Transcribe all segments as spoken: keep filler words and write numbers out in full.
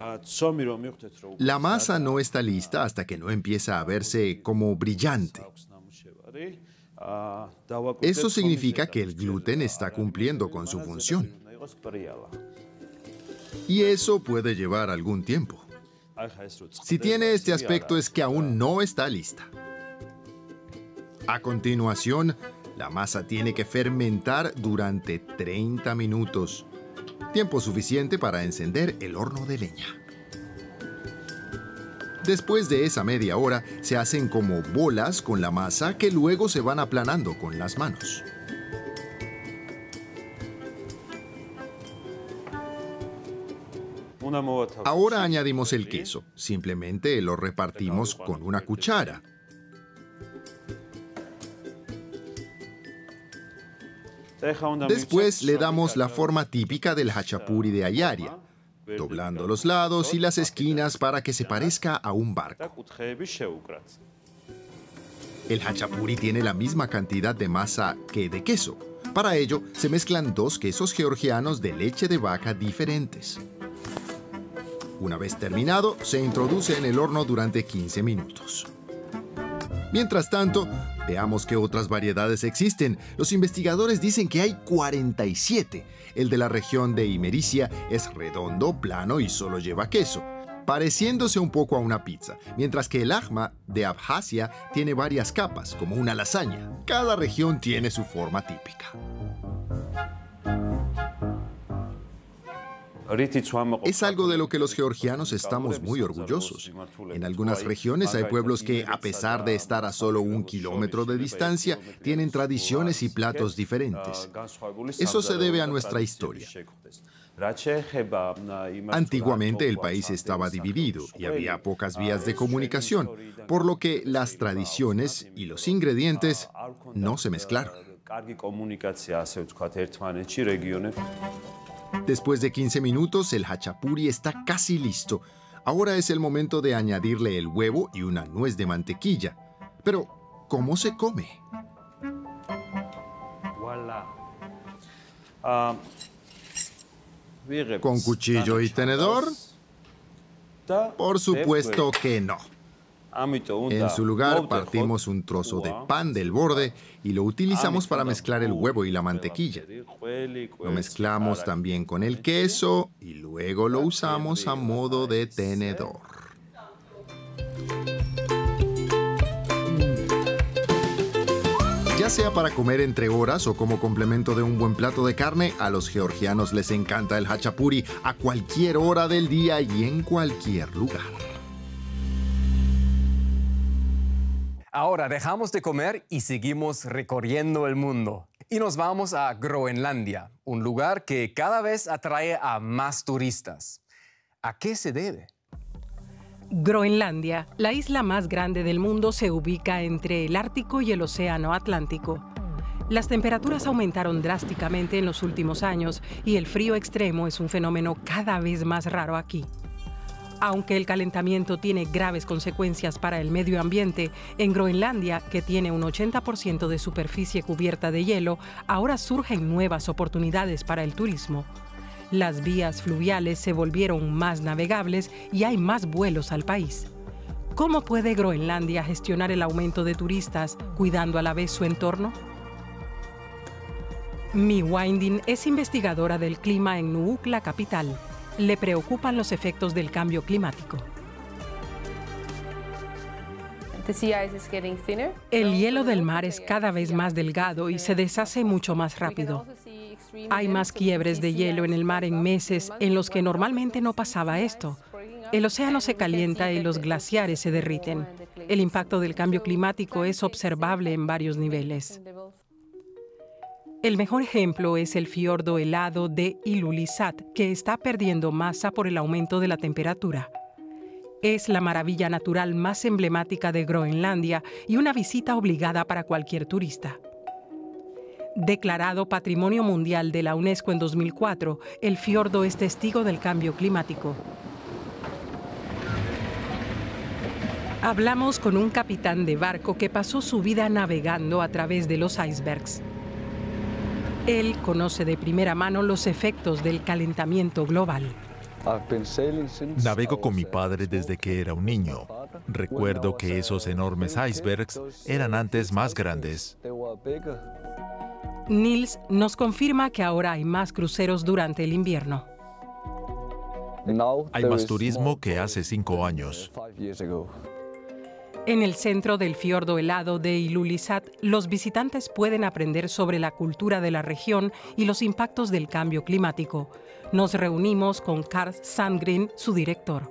La masa no está lista hasta que no empieza a verse como brillante. Eso significa que el gluten está cumpliendo con su función. Y eso puede llevar algún tiempo. Si tiene este aspecto es que aún no está lista. A continuación, la masa tiene que fermentar durante treinta minutos, tiempo suficiente para encender el horno de leña. Después de esa media hora, se hacen como bolas con la masa que luego se van aplanando con las manos. Ahora añadimos el queso. Simplemente lo repartimos con una cuchara. Después le damos la forma típica del hachapuri de Ayaria, doblando los lados y las esquinas para que se parezca a un barco. El hachapuri tiene la misma cantidad de masa que de queso. Para ello, se mezclan dos quesos georgianos de leche de vaca diferentes. Una vez terminado, se introduce en el horno durante quince minutos. Mientras tanto, veamos qué otras variedades existen. Los investigadores dicen que hay cuarenta y siete. El de la región de Imericia es redondo, plano y solo lleva queso, pareciéndose un poco a una pizza, mientras que el Ahma de Abjasia tiene varias capas, como una lasaña. Cada región tiene su forma típica. Es algo de lo que los georgianos estamos muy orgullosos. En algunas regiones hay pueblos que, a pesar de estar a solo un kilómetro de distancia, tienen tradiciones y platos diferentes. Eso se debe a nuestra historia. Antiguamente el país estaba dividido y había pocas vías de comunicación, por lo que las tradiciones y los ingredientes no se mezclaron. Después de quince minutos, el hachapuri está casi listo. Ahora es el momento de añadirle el huevo y una nuez de mantequilla. Pero, ¿cómo se come? ¿Con cuchillo y tenedor? Por supuesto que no. En su lugar, partimos un trozo de pan del borde y lo utilizamos para mezclar el huevo y la mantequilla. Lo mezclamos también con el queso y luego lo usamos a modo de tenedor. Ya sea para comer entre horas o como complemento de un buen plato de carne, a los georgianos les encanta el hachapuri a cualquier hora del día y en cualquier lugar. Ahora dejamos de comer y seguimos recorriendo el mundo. Y nos vamos a Groenlandia, un lugar que cada vez atrae a más turistas. ¿A qué se debe? Groenlandia, la isla más grande del mundo, se ubica entre el Ártico y el Océano Atlántico. Las temperaturas aumentaron drásticamente en los últimos años y el frío extremo es un fenómeno cada vez más raro aquí. Aunque el calentamiento tiene graves consecuencias para el medio ambiente, en Groenlandia, que tiene un ochenta por ciento de superficie cubierta de hielo, ahora surgen nuevas oportunidades para el turismo. Las vías fluviales se volvieron más navegables y hay más vuelos al país. ¿Cómo puede Groenlandia gestionar el aumento de turistas, cuidando a la vez su entorno? Mi Winding es investigadora del clima en Nuuk, la capital. Le preocupan los efectos del cambio climático. El hielo del mar es cada vez más delgado y se deshace mucho más rápido. Hay más quiebres de hielo en el mar en meses en los que normalmente no pasaba esto. El océano se calienta y los glaciares se derriten. El impacto del cambio climático es observable en varios niveles. El mejor ejemplo es el fiordo helado de Ilulissat, que está perdiendo masa por el aumento de la temperatura. Es la maravilla natural más emblemática de Groenlandia y una visita obligada para cualquier turista. Declarado Patrimonio Mundial de la UNESCO en dos mil cuatro, el fiordo es testigo del cambio climático. Hablamos con un capitán de barco que pasó su vida navegando a través de los icebergs. Él conoce de primera mano los efectos del calentamiento global. Navego con mi padre desde que era un niño. Recuerdo que esos enormes icebergs eran antes más grandes. Nils nos confirma que ahora hay más cruceros durante el invierno. Hay más turismo que hace cinco años. En el centro del fiordo helado de Ilulissat, los visitantes pueden aprender sobre la cultura de la región y los impactos del cambio climático. Nos reunimos con Carl Sandgren, su director.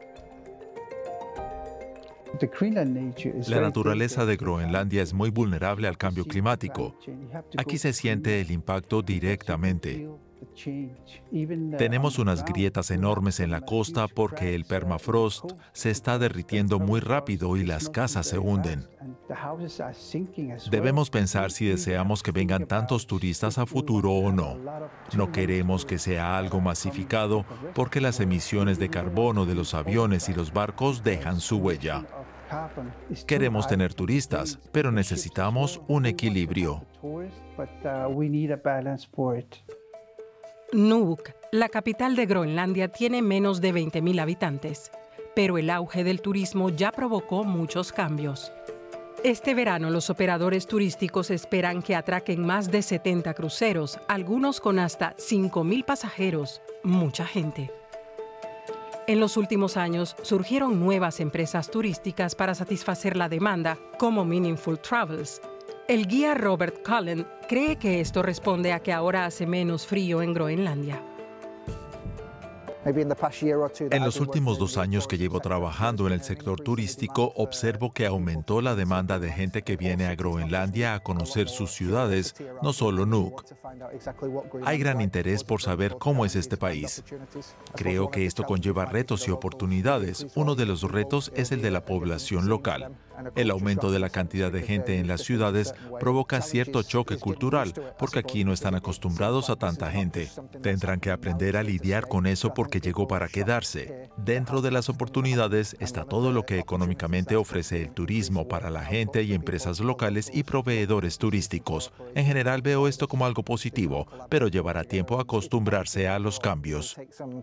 La naturaleza de Groenlandia es muy vulnerable al cambio climático. Aquí se siente el impacto directamente. Tenemos unas grietas enormes en la costa porque el permafrost se está derritiendo muy rápido y las casas se hunden. Debemos pensar si deseamos que vengan tantos turistas a futuro o no. No queremos que sea algo masificado porque las emisiones de carbono de los aviones y los barcos dejan su huella. Queremos tener turistas, pero necesitamos un equilibrio. Nuuk, la capital de Groenlandia, tiene menos de veinte mil habitantes, pero el auge del turismo ya provocó muchos cambios. Este verano, los operadores turísticos esperan que atraquen más de setenta cruceros, algunos con hasta cinco mil pasajeros, mucha gente. En los últimos años, surgieron nuevas empresas turísticas para satisfacer la demanda, como Meaningful Travels. El guía Robert Cullen cree que esto responde a que ahora hace menos frío en Groenlandia. En los últimos dos años que llevo trabajando en el sector turístico, observo que aumentó la demanda de gente que viene a Groenlandia a conocer sus ciudades, no solo Nuuk. Hay gran interés por saber cómo es este país. Creo que esto conlleva retos y oportunidades. Uno de los retos es el de la población local. El aumento de la cantidad de gente en las ciudades provoca cierto choque cultural, porque aquí no están acostumbrados a tanta gente. Tendrán que aprender a lidiar con eso porque llegó para quedarse. Dentro de las oportunidades está todo lo que económicamente ofrece el turismo para la gente y empresas locales y proveedores turísticos. En general veo esto como algo positivo, pero llevará tiempo acostumbrarse a los cambios.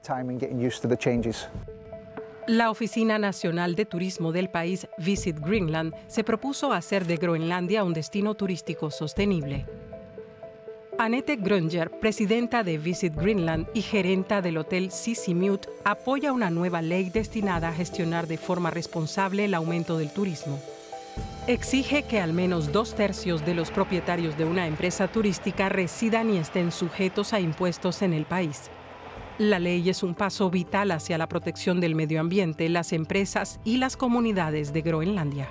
La Oficina Nacional de Turismo del país, Visit Greenland, se propuso hacer de Groenlandia un destino turístico sostenible. Annette Grønjer, presidenta de Visit Greenland y gerenta del hotel Sisimiut, apoya una nueva ley destinada a gestionar de forma responsable el aumento del turismo. Exige que al menos dos tercios de los propietarios de una empresa turística residan y estén sujetos a impuestos en el país. La ley es un paso vital hacia la protección del medio ambiente, las empresas y las comunidades de Groenlandia.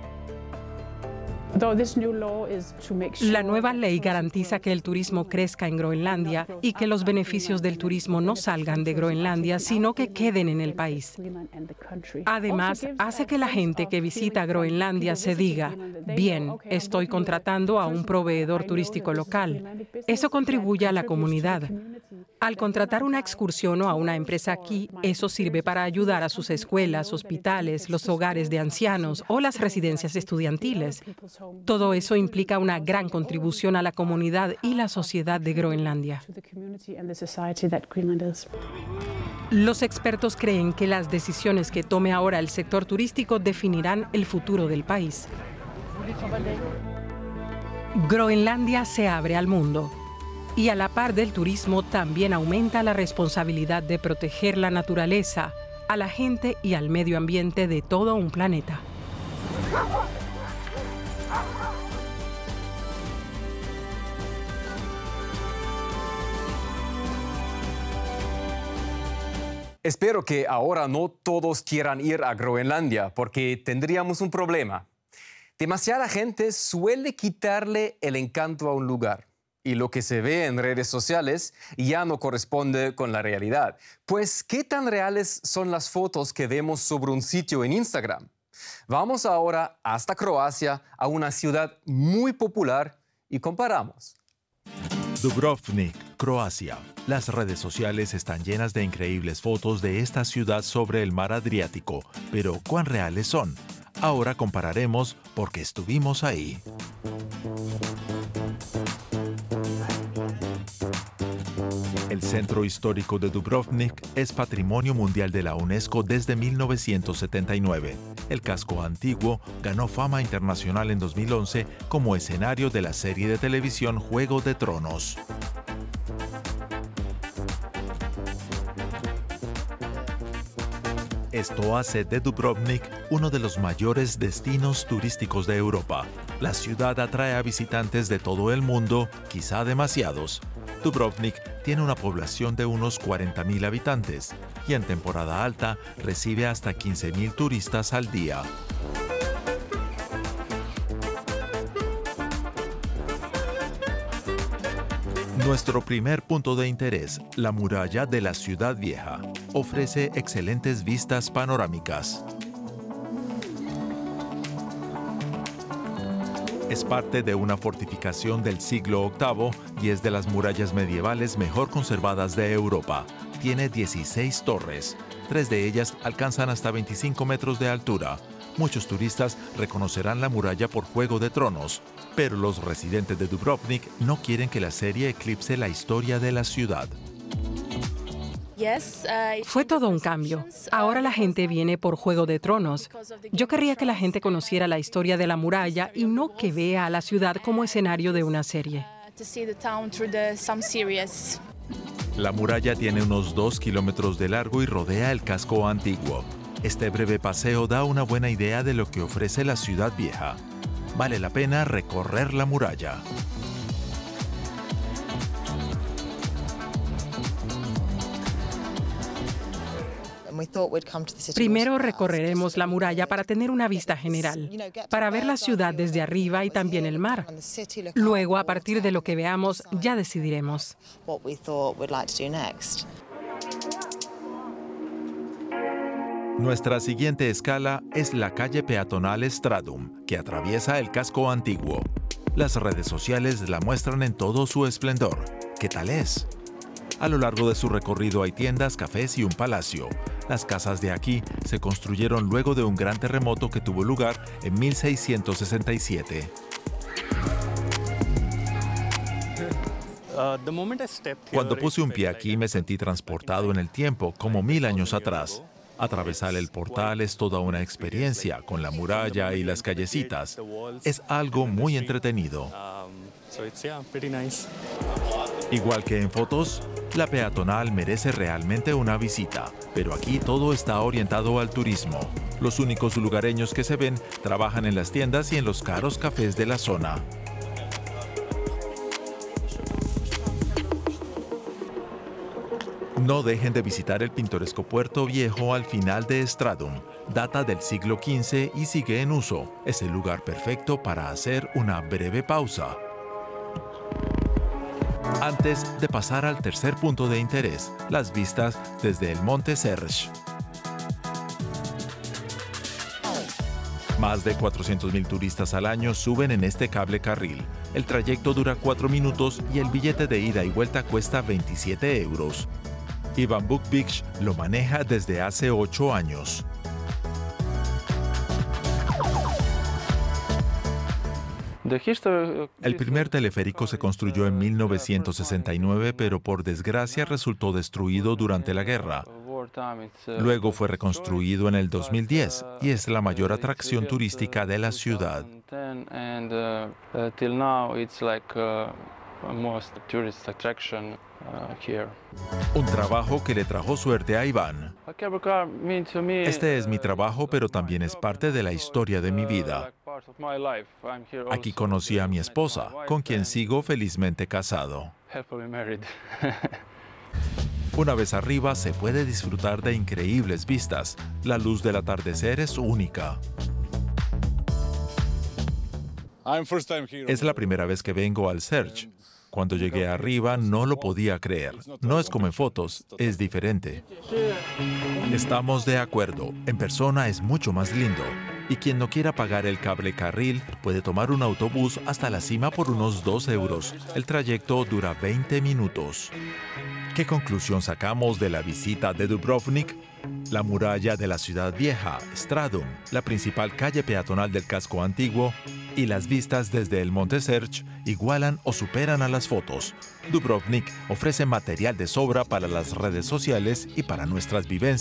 La nueva ley garantiza que el turismo crezca en Groenlandia y que los beneficios del turismo no salgan de Groenlandia, sino que queden en el país. Además, hace que la gente que visita Groenlandia se diga, bien, estoy contratando a un proveedor turístico local. Eso contribuye a la comunidad. Al contratar una excursión o a una empresa aquí, eso sirve para ayudar a sus escuelas, hospitales, los hogares de ancianos o las residencias estudiantiles. Todo eso implica una gran contribución a la comunidad y la sociedad de Groenlandia. Los expertos creen que las decisiones que tome ahora el sector turístico definirán el futuro del país. Groenlandia se abre al mundo. Y a la par del turismo también aumenta la responsabilidad de proteger la naturaleza, a la gente y al medio ambiente de todo un planeta. Espero que ahora no todos quieran ir a Groenlandia, porque tendríamos un problema. Demasiada gente suele quitarle el encanto a un lugar. Y lo que se ve en redes sociales ya no corresponde con la realidad. Pues, ¿qué tan reales son las fotos que vemos sobre un sitio en Instagram? Vamos ahora hasta Croacia, a una ciudad muy popular, y comparamos. Dubrovnik, Croacia. Las redes sociales están llenas de increíbles fotos de esta ciudad sobre el mar Adriático. Pero, ¿cuán reales son? Ahora compararemos porque estuvimos ahí. El centro histórico de Dubrovnik es Patrimonio Mundial de la UNESCO desde mil novecientos setenta y nueve. El casco antiguo ganó fama internacional en dos mil once como escenario de la serie de televisión Juego de Tronos. Esto hace de Dubrovnik uno de los mayores destinos turísticos de Europa. La ciudad atrae a visitantes de todo el mundo, quizá demasiados. Dubrovnik tiene una población de unos cuarenta mil habitantes y en temporada alta recibe hasta quince mil turistas al día. Nuestro primer punto de interés, la muralla de la Ciudad Vieja, ofrece excelentes vistas panorámicas. Es parte de una fortificación del siglo octavo y es de las murallas medievales mejor conservadas de Europa. Tiene dieciséis torres. Tres de ellas alcanzan hasta veinticinco metros de altura. Muchos turistas reconocerán la muralla por Juego de Tronos, pero los residentes de Dubrovnik no quieren que la serie eclipse la historia de la ciudad. Fue todo un cambio. Ahora la gente viene por Juego de Tronos. Yo querría que la gente conociera la historia de la muralla y no que vea a la ciudad como escenario de una serie. La muralla tiene unos dos kilómetros de largo y rodea el casco antiguo. Este breve paseo da una buena idea de lo que ofrece la Ciudad Vieja. Vale la pena recorrer la muralla. Primero recorreremos la muralla para tener una vista general, para ver la ciudad desde arriba y también el mar. Luego, a partir de lo que veamos, ya decidiremos. Nuestra siguiente escala es la calle peatonal Stradum, que atraviesa el casco antiguo. Las redes sociales la muestran en todo su esplendor. ¿Qué tal es? A lo largo de su recorrido hay tiendas, cafés y un palacio. Las casas de aquí se construyeron luego de un gran terremoto que tuvo lugar en mil seiscientos sesenta y siete. Cuando puse un pie aquí me sentí transportado en el tiempo, como mil años atrás. Atravesar el portal es toda una experiencia, con la muralla y las callecitas. Es algo muy entretenido. Igual que en fotos, la peatonal merece realmente una visita, pero aquí todo está orientado al turismo. Los únicos lugareños que se ven trabajan en las tiendas y en los caros cafés de la zona. No dejen de visitar el pintoresco Puerto Viejo al final de Stradum. Data del siglo quince y sigue en uso. Es el lugar perfecto para hacer una breve pausa. Antes de pasar al tercer punto de interés, las vistas desde el Monte Serge. Más de cuatrocientos mil turistas al año suben en este cable carril. El trayecto dura cuatro minutos y el billete de ida y vuelta cuesta veintisiete euros. Ivan Bukvich lo maneja desde hace ocho años. El primer teleférico se construyó en mil novecientos sesenta y nueve, pero por desgracia resultó destruido durante la guerra. Luego fue reconstruido en el dos mil diez y es la mayor atracción turística de la ciudad. Un trabajo que le trajo suerte a Iván. Este es mi trabajo, pero también es parte de la historia de mi vida. Aquí conocí a mi esposa, con quien sigo felizmente casado. Una vez arriba se puede disfrutar de increíbles vistas. La luz del atardecer es única. Es la primera vez que vengo al Serge. Cuando llegué arriba no lo podía creer. No es como en fotos, es diferente. Estamos de acuerdo, en persona es mucho más lindo. Y quien no quiera pagar el cable carril puede tomar un autobús hasta la cima por unos dos euros. El trayecto dura veinte minutos. ¿Qué conclusión sacamos de la visita de Dubrovnik? La muralla de la Ciudad Vieja, Stradum, la principal calle peatonal del casco antiguo, y las vistas desde el Monte Serch igualan o superan a las fotos. Dubrovnik ofrece material de sobra para las redes sociales y para nuestras vivencias.